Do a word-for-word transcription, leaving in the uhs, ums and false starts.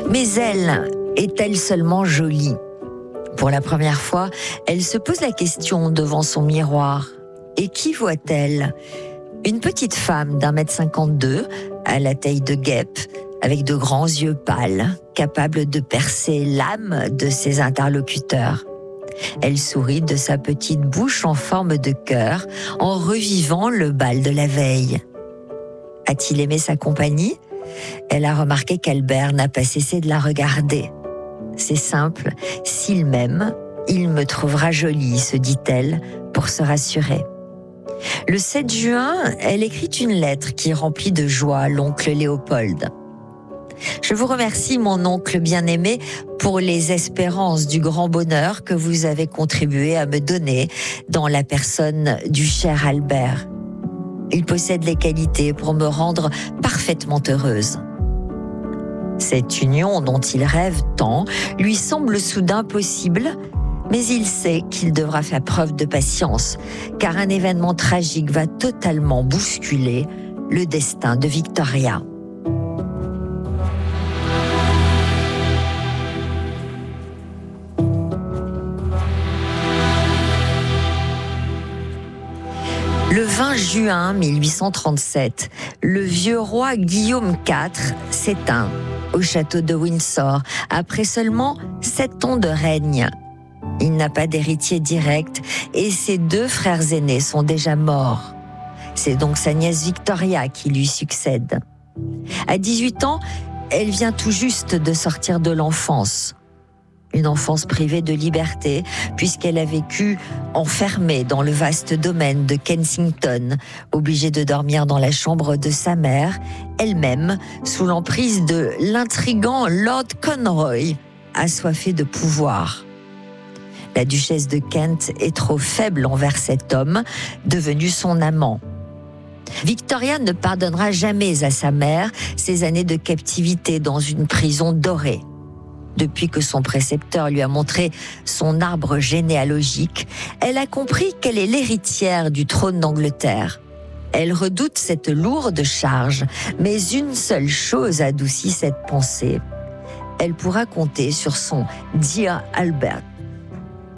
Mais elle, est-elle seulement jolie ? Pour la première fois, elle se pose la question devant son miroir. Et qui voit-elle ? Une petite femme d'un mètre cinquante-deux, à la taille de guêpe, avec de grands yeux pâles, capable de percer l'âme de ses interlocuteurs. Elle sourit de sa petite bouche en forme de cœur, en revivant le bal de la veille. A-t-il aimé sa compagnie ? Elle a remarqué qu'Albert n'a pas cessé de la regarder. C'est simple, s'il m'aime, il me trouvera jolie, se dit-elle, pour se rassurer. Le sept juin, elle écrit une lettre qui remplit de joie l'oncle Léopold. Je vous remercie, mon oncle bien-aimé, pour les espérances du grand bonheur que vous avez contribué à me donner dans la personne du cher Albert. Il possède les qualités pour me rendre parfaitement heureuse. Cette union dont il rêve tant lui semble soudain possible, mais il sait qu'il devra faire preuve de patience, car un événement tragique va totalement bousculer le destin de Victoria. Le vingt juin mille huit cent trente-sept, le vieux roi Guillaume quatre s'éteint au château de Windsor après seulement sept ans de règne. Il n'a pas d'héritier direct et ses deux frères aînés sont déjà morts. C'est donc sa nièce Victoria qui lui succède. À dix-huit ans, elle vient tout juste de sortir de l'enfance. Une enfance privée de liberté, puisqu'elle a vécu enfermée dans le vaste domaine de Kensington, obligée de dormir dans la chambre de sa mère, elle-même sous l'emprise de l'intrigant Lord Conroy, assoiffé de pouvoir. La duchesse de Kent est trop faible envers cet homme, devenu son amant. Victoria ne pardonnera jamais à sa mère ces années de captivité dans une prison dorée. Depuis que son précepteur lui a montré son arbre généalogique, elle a compris qu'elle est l'héritière du trône d'Angleterre. Elle redoute cette lourde charge, mais une seule chose adoucit cette pensée. Elle pourra compter sur son Dear Albert.